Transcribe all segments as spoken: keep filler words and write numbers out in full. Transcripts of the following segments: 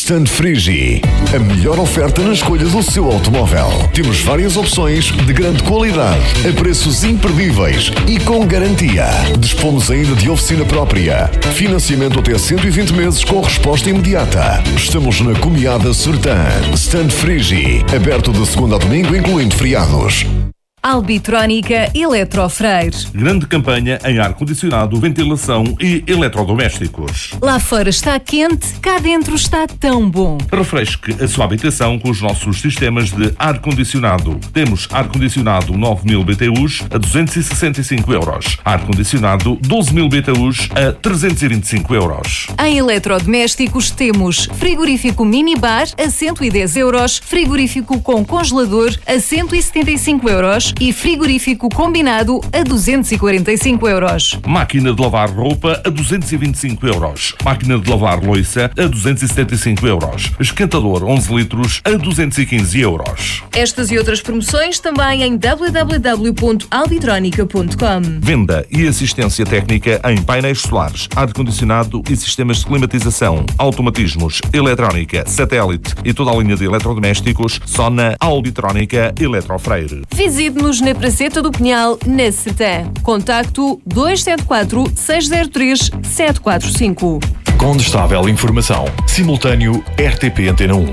Stand Frigi, a melhor oferta na escolha do seu automóvel. Temos várias opções de grande qualidade, a preços imperdíveis e com garantia. Dispomos ainda de oficina própria. Financiamento até cento e vinte meses com resposta imediata. Estamos na Comiada Sertã. Stand Frigi, aberto de segunda a domingo, incluindo feriados. Albitrónica Eletrofreire. Grande campanha em ar-condicionado, ventilação e eletrodomésticos. Lá fora está quente, cá dentro está tão bom. Refresque a sua habitação com os nossos sistemas de ar-condicionado. Temos ar-condicionado nove mil B T Us a duzentos e sessenta e cinco euros. Ar-condicionado doze mil B T Us a trezentos e vinte e cinco euros. Em eletrodomésticos temos frigorífico minibar a cento e dez euros, frigorífico com congelador a cento e setenta e cinco euros e frigorífico combinado a duzentos e quarenta e cinco euros. Máquina de lavar roupa a duzentos e vinte e cinco euros. Máquina de lavar louça a duzentos e setenta e cinco euros. Esquentador onze litros a duzentos e quinze euros. Estas e outras promoções também em w w w ponto albitronica ponto com. Venda e assistência técnica em painéis solares, ar-condicionado e sistemas de climatização, automatismos, eletrónica, satélite e toda a linha de eletrodomésticos só na Albitrónica Eletrofreire. Visite-nos na Praceta do Pinhal, na Sertã. Contacto dois sete quatro, seis zero três, sete quatro cinco. Condestável Informação. Simultâneo R T P Antena um.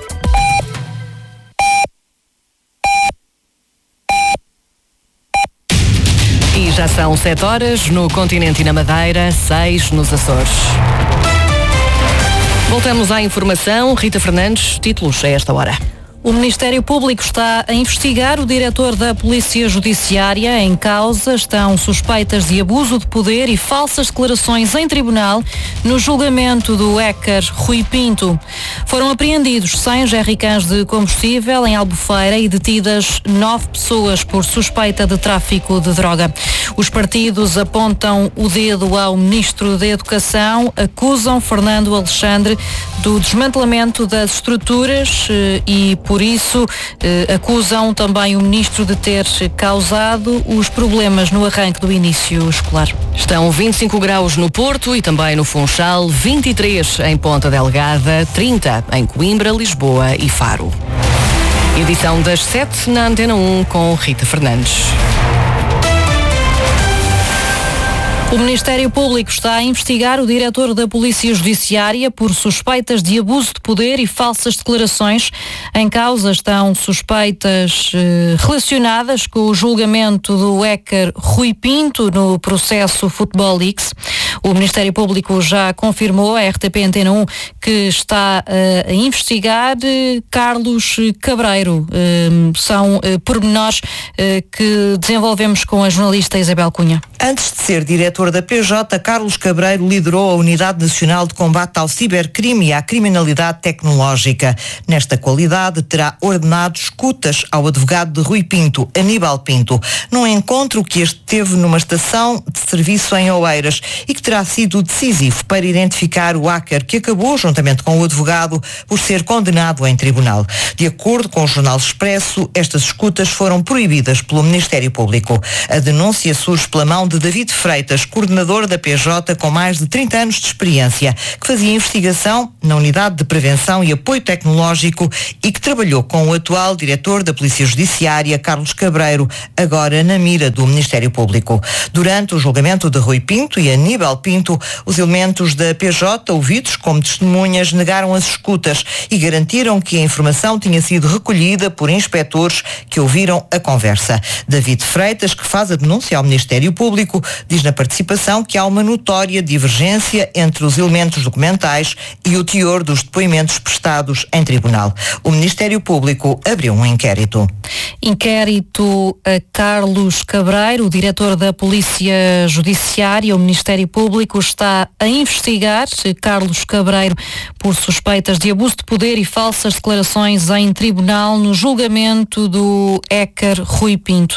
E já são sete horas no continente e na Madeira, seis nos Açores. Voltamos à informação. Rita Fernandes, títulos a esta hora. O Ministério Público está a investigar o diretor da Polícia Judiciária. Em causa estão suspeitas de abuso de poder e falsas declarações em tribunal no julgamento do hacker Rui Pinto. Foram apreendidos cem jerrycans de combustível em Albufeira e detidas nove pessoas por suspeita de tráfico de droga. Os partidos apontam o dedo ao Ministro da Educação, acusam Fernando Alexandre do desmantelamento das estruturas e por isso, eh, acusam também o Ministro de ter causado os problemas no arranque do início escolar. Estão vinte e cinco graus no Porto e também no Funchal, vinte e três em Ponta Delgada, trinta em Coimbra, Lisboa e Faro. Edição das sete na Antena um com Rita Fernandes. O Ministério Público está a investigar o diretor da Polícia Judiciária por suspeitas de abuso de poder e falsas declarações. Em causa estão suspeitas eh, relacionadas com o julgamento do hacker Rui Pinto no processo Futebol Leaks. O Ministério Público já confirmou à R T P Antena um que está eh, a investigar eh, Carlos Cabreiro. Eh, são eh, pormenores eh, que desenvolvemos com a jornalista Isabel Cunha. Antes de ser diretor da P J, Carlos Cabreiro liderou a Unidade Nacional de Combate ao Cibercrime e à Criminalidade Tecnológica. Nesta qualidade, terá ordenado escutas ao advogado de Rui Pinto, Aníbal Pinto, num encontro que este teve numa estação de serviço em Oeiras e que terá sido decisivo para identificar o hacker que acabou, juntamente com o advogado, por ser condenado em tribunal. De acordo com o Jornal Expresso, estas escutas foram proibidas pelo Ministério Público. A denúncia surge pela mão de David Freitas, coordenador da P J com mais de trinta anos de experiência, que fazia investigação na Unidade de Prevenção e Apoio Tecnológico e que trabalhou com o atual diretor da Polícia Judiciária, Carlos Cabreiro, agora na mira do Ministério Público. Durante o julgamento de Rui Pinto e Aníbal Pinto, os elementos da P J, ouvidos como testemunhas, negaram as escutas e garantiram que a informação tinha sido recolhida por inspectores que ouviram a conversa. David Freitas, que faz a denúncia ao Ministério Público, diz na participação que há uma notória divergência entre os elementos documentais e o teor dos depoimentos prestados em tribunal. O Ministério Público abriu um inquérito. Inquérito a Carlos Cabreiro, o diretor da Polícia Judiciária. O Ministério Público está a investigar Carlos Cabreiro por suspeitas de abuso de poder e falsas declarações em tribunal no julgamento do hacker Rui Pinto.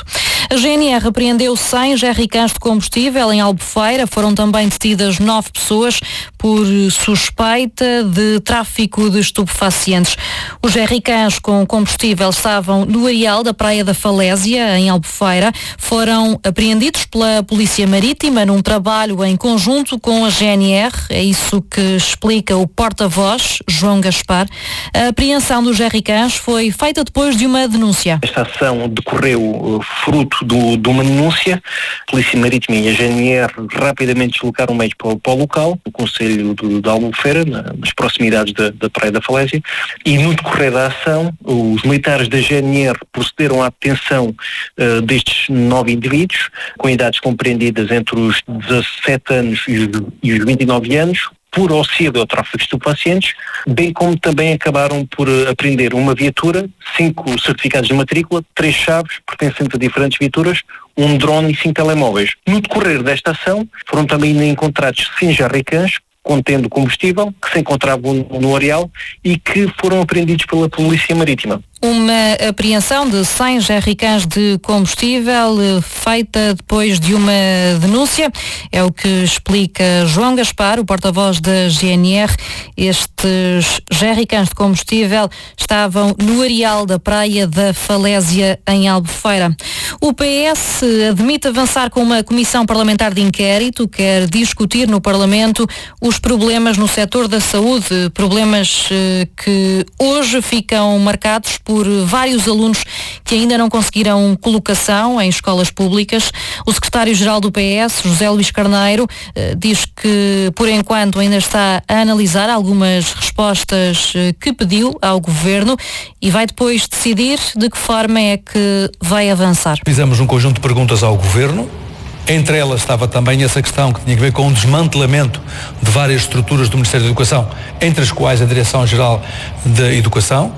A G N R apreendeu cem jerrycans de combustível em Albufeira. Foram também detidas nove pessoas por suspeita de tráfico de estupefacientes. Os jerrycans com combustível estavam no areal da Praia da Falésia, em Albufeira. Foram apreendidos pela Polícia Marítima num trabalho em conjunto com a G N R. É isso que explica o porta-voz, João Gaspar. A apreensão dos jerrycans foi feita depois de uma denúncia. Esta ação decorreu fruto do, de uma denúncia. A Polícia Marítima e a G N R rapidamente deslocaram meios para, para o local, o Conselho de, de Albufeira, nas proximidades da, da Praia da Falésia, e no decorrer da ação, os militares da G N R procederam à detenção uh, destes nove indivíduos, com idades compreendidas entre os dezassete anos e os, e os vinte e nove anos, por auxílio ao tráfico de estupefacientes, bem como também acabaram por apreender uma viatura, cinco certificados de matrícula, três chaves pertencentes a diferentes viaturas, um drone e cinco telemóveis. No decorrer desta ação, foram também encontrados cem jerrycans contendo combustível, que se encontravam no areal e que foram apreendidos pela Polícia Marítima. Uma apreensão de cem jerrycans de combustível feita depois de uma denúncia. É o que explica João Gaspar, o porta-voz da G N R. Estes jerrycans de combustível estavam no areal da Praia da Falésia, em Albufeira. O P S admite avançar com uma comissão parlamentar de inquérito, quer discutir no Parlamento os problemas no setor da saúde, problemas eh, que hoje ficam marcados por por vários alunos que ainda não conseguiram colocação em escolas públicas. O secretário-geral do P S, José Luís Carneiro, eh, diz que, por enquanto, ainda está a analisar algumas respostas eh, que pediu ao Governo e vai depois decidir de que forma é que vai avançar. Fizemos um conjunto de perguntas ao Governo. Entre elas estava também essa questão que tinha a ver com o desmantelamento de várias estruturas do Ministério da Educação, entre as quais a Direção-Geral da Educação.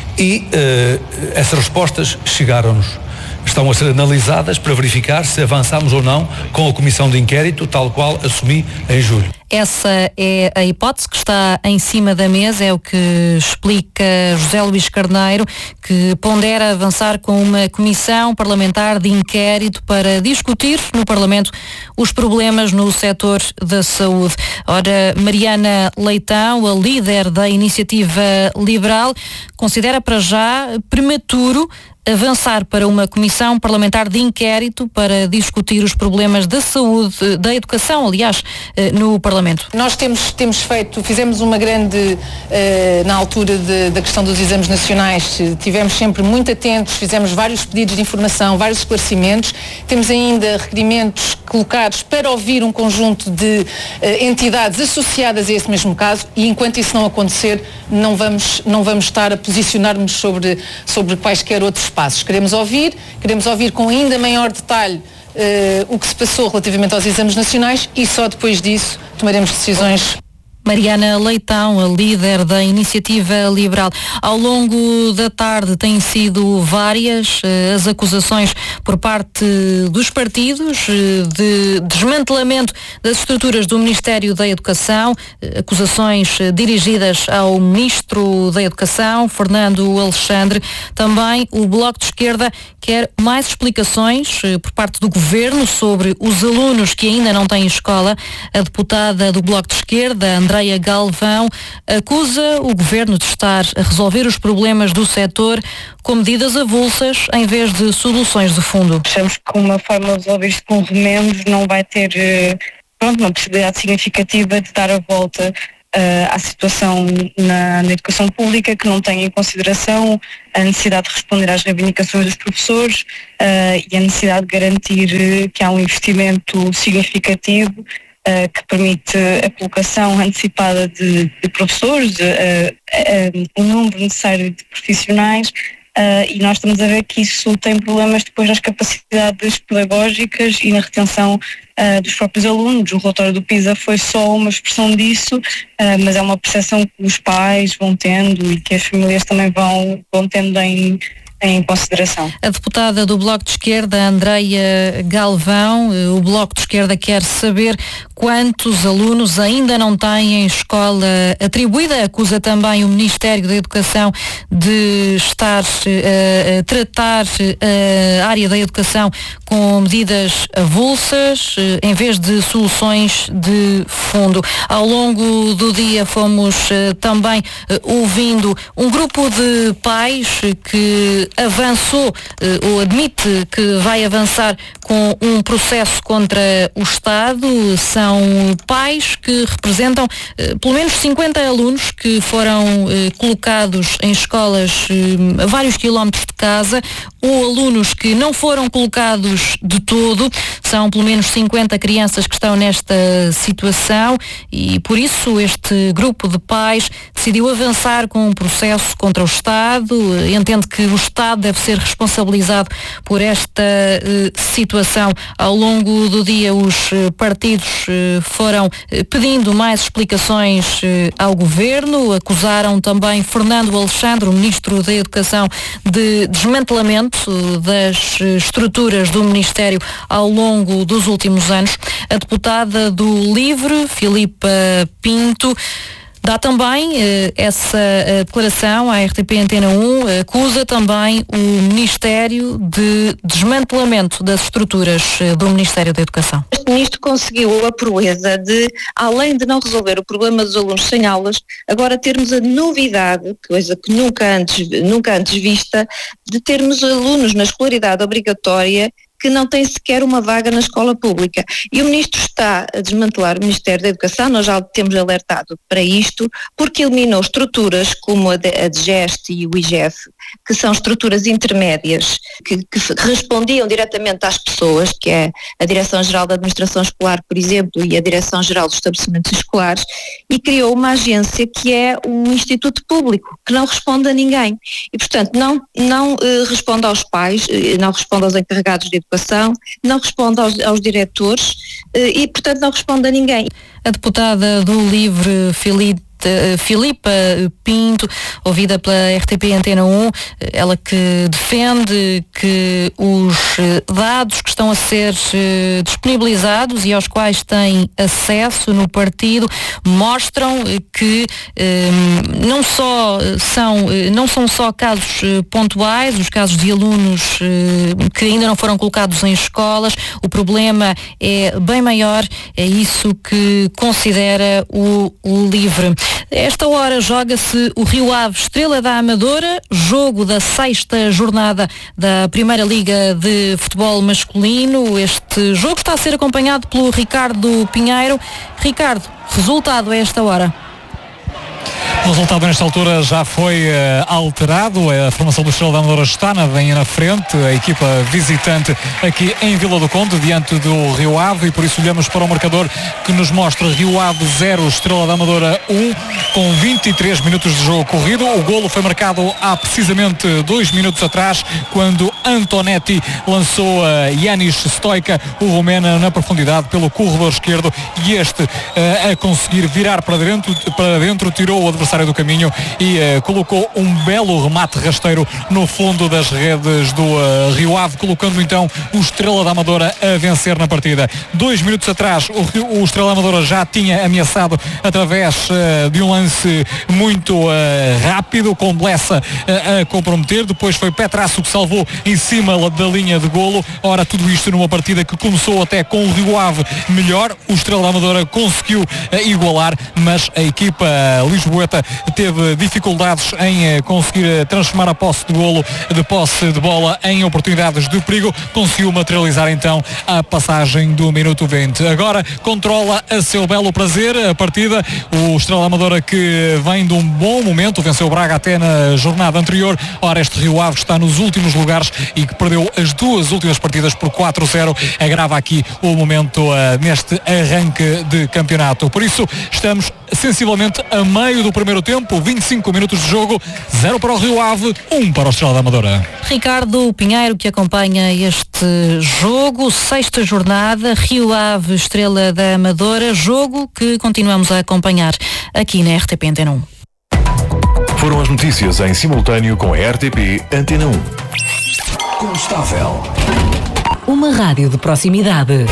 E uh, essas respostas chegaram-nos. Estão a ser analisadas para verificar se avançamos ou não com a comissão de inquérito, tal qual assumi em julho. Essa é a hipótese que está em cima da mesa, é o que explica José Luís Carneiro, que pondera avançar com uma comissão parlamentar de inquérito para discutir no Parlamento os problemas no setor da saúde. Ora, Mariana Leitão, a líder da Iniciativa Liberal, considera para já prematuro avançar para uma comissão parlamentar de inquérito para discutir os problemas da saúde, da educação, aliás, no Parlamento. Nós temos, temos feito, fizemos uma grande, eh, na altura de, da questão dos exames nacionais, tivemos sempre muito atentos, fizemos vários pedidos de informação, vários esclarecimentos, temos ainda requerimentos colocados para ouvir um conjunto de eh, entidades associadas a esse mesmo caso e enquanto isso não acontecer, não vamos, não vamos estar a posicionar-nos sobre, sobre quaisquer outros passos. Queremos ouvir, queremos ouvir com ainda maior detalhe uh, o que se passou relativamente aos exames nacionais e só depois disso tomaremos decisões. Mariana Leitão, a líder da Iniciativa Liberal. Ao longo da tarde têm sido várias uh, as acusações por parte dos partidos uh, de desmantelamento das estruturas do Ministério da Educação, uh, acusações uh, dirigidas ao Ministro da Educação, Fernando Alexandre. Também o Bloco de Esquerda quer mais explicações uh, por parte do Governo sobre os alunos que ainda não têm escola. A deputada do Bloco de Esquerda, André Andreia Galvão, acusa o Governo de estar a resolver os problemas do setor com medidas avulsas em vez de soluções de fundo. Achamos que uma forma de resolver isto com remendos não vai ter pronto, uma possibilidade significativa de dar a volta uh, à situação na, na educação pública, que não tem em consideração a necessidade de responder às reivindicações dos professores uh, e a necessidade de garantir que há um investimento significativo Uh, que permite a colocação antecipada de, de professores, uh, uh, o número necessário de profissionais, uh, e nós estamos a ver que isso tem problemas depois nas capacidades pedagógicas e na retenção uh, dos próprios alunos. O relatório do PISA foi só uma expressão disso, uh, mas é uma percepção que os pais vão tendo e que as famílias também vão, vão tendo em em consideração. A deputada do Bloco de Esquerda, Andreia Galvão, o Bloco de Esquerda quer saber quantos alunos ainda não têm escola atribuída. Acusa também o Ministério da Educação de estar uh, a tratar a área da educação com medidas avulsas, uh, em vez de soluções de fundo. Ao longo do dia fomos uh, também uh, ouvindo um grupo de pais que avançou uh, ou admite que vai avançar com um processo contra o Estado. São pais que representam uh, pelo menos cinquenta alunos que foram uh, colocados em escolas uh, a vários quilómetros de casa, ou alunos que não foram colocados de todo. São pelo menos cinquenta crianças que estão nesta situação e por isso este grupo de pais decidiu avançar com um processo contra o Estado. Entende que o Estado deve ser responsabilizado por esta uh, situação. Ao longo do dia os uh, partidos uh, foram uh, pedindo mais explicações uh, ao Governo. Acusaram também Fernando Alexandre, o Ministro da Educação, de desmantelamento uh, das uh, estruturas do Ministério ao longo dos últimos anos. A deputada do LIVRE, Filipa Pinto, dá também eh, essa eh, declaração à R T P Antena um, eh, acusa também o Ministério de desmantelamento das estruturas eh, do Ministério da Educação. Este Ministro conseguiu a proeza de, além de não resolver o problema dos alunos sem aulas, agora termos a novidade, coisa que nunca antes, nunca antes vista, de termos alunos na escolaridade obrigatória que não tem sequer uma vaga na escola pública. E o Ministro está a desmantelar o Ministério da Educação, nós já temos alertado para isto, porque eliminou estruturas como a DGEST e o I G F, que são estruturas intermédias, que, que respondiam diretamente às pessoas, que é a Direção-Geral da Administração Escolar, por exemplo, e a Direção-Geral dos Estabelecimentos Escolares, e criou uma agência que é um instituto público, que não responde a ninguém. E, portanto, não, não eh, responde aos pais, eh, não responde aos encarregados de educação, não responde aos, aos diretores e, portanto, não responde a ninguém. A deputada do LIVRE, Filipe Filipa Pinto, ouvida pela R T P Antena um, ela que defende que os dados que estão a ser disponibilizados e aos quais tem acesso no partido mostram que um, não só são, não são só casos pontuais, os casos de alunos um, que ainda não foram colocados em escolas, o problema é bem maior, é isso que considera o LIVRE. Esta hora joga-se o Rio Ave Estrela da Amadora, jogo da sexta jornada da Primeira Liga de Futebol Masculino. Este jogo está a ser acompanhado pelo Ricardo Pinheiro. Ricardo, resultado a esta hora? O resultado nesta altura já foi uh, alterado, a formação do Estrela da Amadora está na, bem na frente, a equipa visitante aqui em Vila do Conde, diante do Rio Ave, e por isso olhamos para o marcador que nos mostra Rio Ave zero, Estrela da Amadora um, com vinte e três minutos de jogo corrido. O golo foi marcado há precisamente dois minutos atrás, quando Antonetti lançou a uh, Yanis Stoica, o romeno, na profundidade pelo corredor esquerdo, e este uh, a conseguir virar para dentro, para dentro tirou o adversário do caminho e uh, colocou um belo remate rasteiro no fundo das redes do uh, Rio Ave, colocando então o Estrela da Amadora a vencer na partida. Dois minutos atrás o, o Estrela da Amadora já tinha ameaçado através uh, de um lance muito uh, rápido, com Blessa uh, a comprometer. Depois foi Petrasso que salvou em cima da linha de golo. Ora, tudo isto numa partida que começou até com o Rio Ave melhor. O Estrela da Amadora conseguiu uh, igualar, mas a equipa uh, lisboeta teve dificuldades em uh, conseguir uh, transformar a posse de golo, de posse de bola, em oportunidades de perigo. Conseguiu materializar então a passagem do minuto vinte. Agora controla a seu belo prazer a partida. O Estrela da Amadora, que vem de um bom momento, venceu o Braga até na jornada anterior. Ora, este Rio Ave está nos últimos lugares e que perdeu as duas últimas partidas por quatro a zero. Agrava aqui o momento uh, neste arranque de campeonato. Por isso, estamos sensivelmente a meio do primeiro tempo, vinte e cinco minutos de jogo, zero para o Rio Ave, um para o Estrela da Amadora. Ricardo Pinheiro, que acompanha este jogo, sexta jornada, Rio Ave Estrela da Amadora, jogo que continuamos a acompanhar aqui na R T P Antena um. Foram as notícias em simultâneo com a R T P Antena um. Condestável. Uma rádio de proximidade.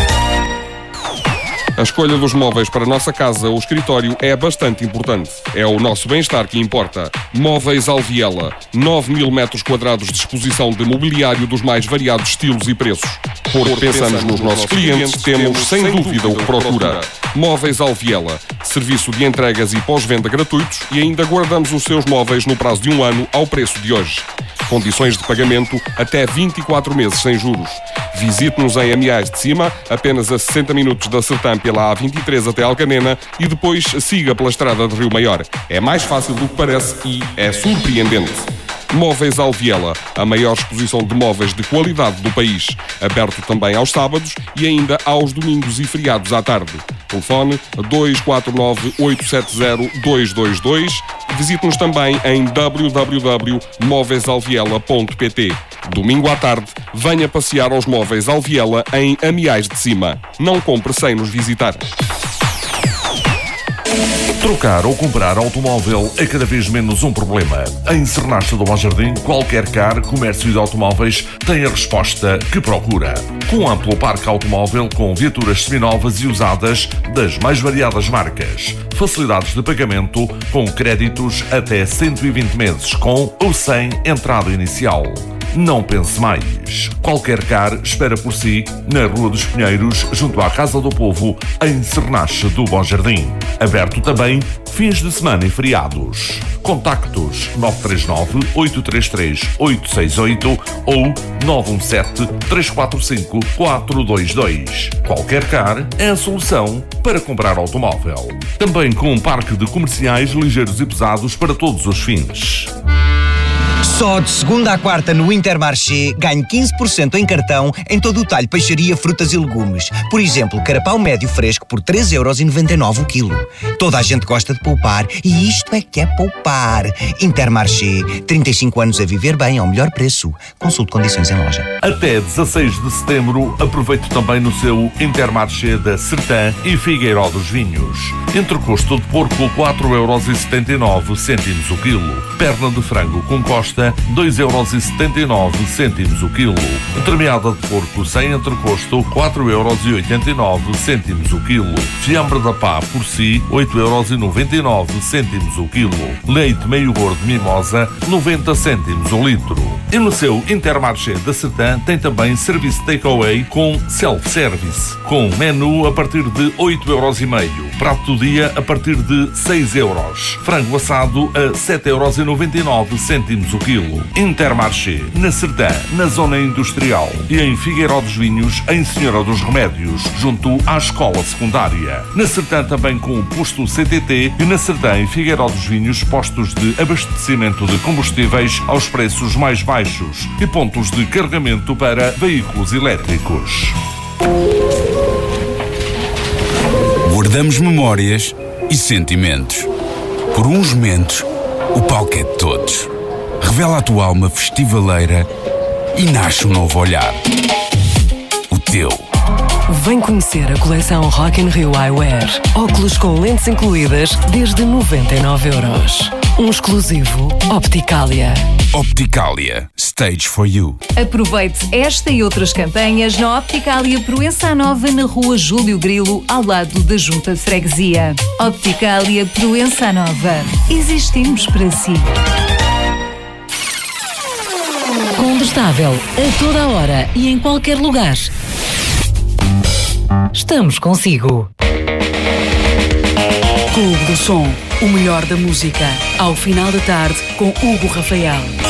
A escolha dos móveis para a nossa casa ou escritório é bastante importante. É o nosso bem-estar que importa. Móveis Alviela. nove mil metros quadrados de exposição de mobiliário dos mais variados estilos e preços. Porque pensamos nos nossos clientes, temos sem dúvida o que procura. Móveis Alviela. Serviço de entregas e pós-venda gratuitos e ainda guardamos os seus móveis no prazo de um ano ao preço de hoje. Condições de pagamento até vinte e quatro meses sem juros. Visite-nos em Amiais de Cima, apenas a sessenta minutos da Sertã pela A vinte e três até Alcanena e depois siga pela estrada de Rio Maior. É mais fácil do que parece e é surpreendente. Móveis Alviela, a maior exposição de móveis de qualidade do país. Aberto também aos sábados e ainda aos domingos e feriados à tarde. Telefone dois quatro nove, oito sete zero, dois dois dois. Visite-nos também em w w w ponto móveis alviela ponto p t. Domingo à tarde, venha passear aos Móveis Alviela em Amiais de Cima. Não compre sem nos visitar. Trocar ou comprar automóvel é cada vez menos um problema. Em Sernacha do Bom Jardim, qualquer car, comércio de automóveis tem a resposta que procura. Com amplo parque automóvel com viaturas seminovas e usadas das mais variadas marcas. Facilidades de pagamento com créditos até cento e vinte meses com ou sem entrada inicial. Não pense mais. Qualquer car espera por si na Rua dos Pinheiros, junto à Casa do Povo, em Sernacha do Bom Jardim. Aberto também fins de semana e feriados. Contactos nove três nove, oito três três, oito seis oito ou nove um sete, três quatro cinco, quatro dois dois. Qualquer car é a solução para comprar automóvel. Também com um parque de comerciais ligeiros e pesados para todos os fins. Só de segunda à quarta no Intermarché ganhe quinze por cento em cartão em todo o talho peixaria, frutas e legumes. Por exemplo, carapau médio fresco por três euros e noventa e nove o quilo. Toda a gente gosta de poupar e isto é que é poupar. Intermarché, trinta e cinco anos a viver bem ao melhor preço. Consulte condições em loja. Até dezasseis de setembro, aproveite também no seu Intermarché da Sertã e Figueiró dos Vinhos. Entrecosto de porco, quatro euros e setenta e nove cêntimos o quilo. Perna de frango com costa, dois euros e setenta e nove cêntimos o quilo. Entremeada de porco sem entrecosto, quatro euros e oitenta e nove cêntimos o quilo. Fiambre da pá por si, oito euros e noventa e nove cêntimos o quilo. Leite meio gordo mimosa, noventa cêntimos o litro. E no seu Intermarché da Sertã tem também serviço takeaway com self-service, com menu a partir de oito euros e meio. Prato do dia a partir de seis euros. Frango assado a sete euros e noventa e nove cêntimos o quilo. Intermarché, na Sertã, na zona industrial e em Figueiró dos Vinhos, em Senhora dos Remédios, junto à escola secundária. Na Sertã também com o posto C T T e na Sertã e Figueiró dos Vinhos, postos de abastecimento de combustíveis aos preços mais baixos e pontos de carregamento para veículos elétricos. Guardamos memórias e sentimentos. Por uns momentos, o palco é de todos. Revela a tua alma festivaleira e nasce um novo olhar. O teu. Vem conhecer a coleção Rock in Rio Eyewear. Óculos com lentes incluídas desde noventa e nove euros. Um exclusivo Opticalia. Opticalia. Stage for you. Aproveite esta e outras campanhas na Opticalia Proença Nova, na Rua Júlio Grilo, ao lado da Junta de Freguesia. Opticalia Proença Nova. Existimos para si. Condestável, a toda a hora e em qualquer lugar. Estamos consigo. Clube do Som, o melhor da música. Ao final da tarde, com Hugo Rafael.